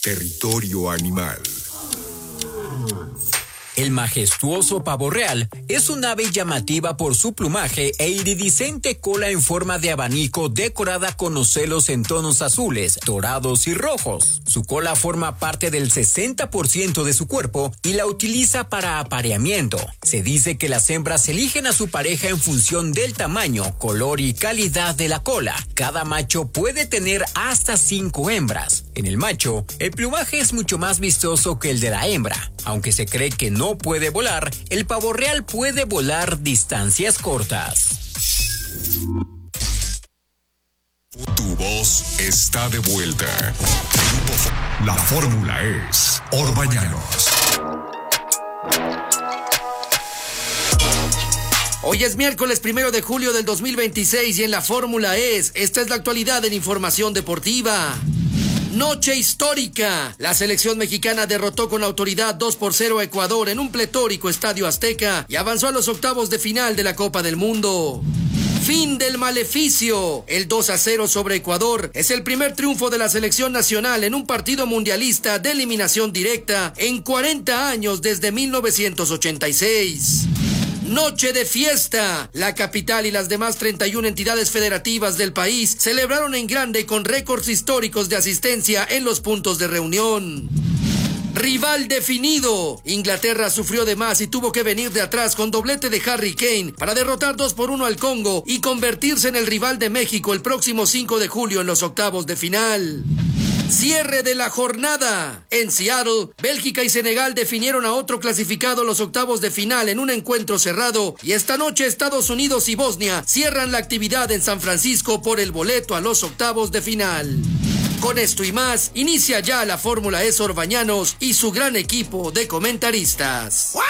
Territorio Animal. El majestuoso pavo real es un ave llamativa por su plumaje e iridiscente cola en forma de abanico decorada con ocelos en tonos azules, dorados y rojos. Su cola forma parte del 60% de su cuerpo y la utiliza para apareamiento. Se dice que las hembras eligen a su pareja en función del tamaño, color y calidad de la cola. Cada macho puede tener hasta 5 hembras. En el macho, el plumaje es mucho más vistoso que el de la hembra. Aunque se cree que no puede volar, el pavo real puede volar distancias cortas. Tu voz está de vuelta. La fórmula es Orbañanos. Hoy es miércoles 1 de julio del 2026 y en la fórmula esta es la actualidad en información deportiva. Noche histórica. La selección mexicana derrotó con autoridad 2-0 a Ecuador en un pletórico Estadio Azteca y avanzó a los octavos de final de la Copa del Mundo. Fin del maleficio. El 2-0 sobre Ecuador es el primer triunfo de la selección nacional en un partido mundialista de eliminación directa en 40 años desde 1986. Noche de fiesta. La capital y las demás 31 entidades federativas del país celebraron en grande con récords históricos de asistencia en los puntos de reunión. Rival definido. Inglaterra sufrió de más y tuvo que venir de atrás con doblete de Harry Kane para derrotar 2-1 al Congo y convertirse en el rival de México el próximo 5 de julio en los octavos de final. Cierre de la jornada. En Seattle, Bélgica y Senegal definieron a otro clasificado los octavos de final en un encuentro cerrado y esta noche Estados Unidos y Bosnia cierran la actividad en San Francisco por el boleto a los octavos de final. Con esto y más, inicia ya la Fórmula Orbañanos y su gran equipo de comentaristas.